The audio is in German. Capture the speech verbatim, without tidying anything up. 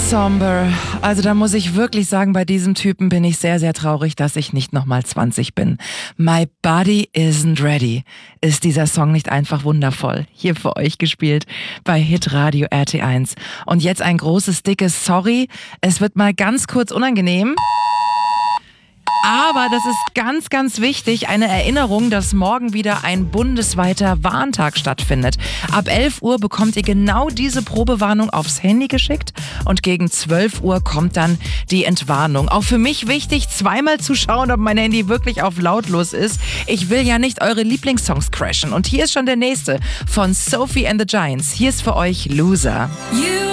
Somber. Also da muss ich wirklich sagen, bei diesem Typen bin ich sehr, sehr traurig, dass ich nicht nochmal zwanzig bin. My Body Isn't Ready. Ist dieser Song nicht einfach wundervoll? Hier für euch gespielt bei Hitradio R T eins. Und jetzt ein großes, dickes Sorry. Es wird mal ganz kurz unangenehm. Aber das ist ganz, ganz wichtig, eine Erinnerung, dass morgen wieder ein bundesweiter Warntag stattfindet. Ab elf Uhr bekommt ihr genau diese Probewarnung aufs Handy geschickt und gegen zwölf Uhr kommt dann die Entwarnung. Auch für mich wichtig, zweimal zu schauen, ob mein Handy wirklich auf lautlos ist. Ich will ja nicht eure Lieblingssongs crashen. Und hier ist schon der nächste von Sophie and the Giants. Hier ist für euch Loser. You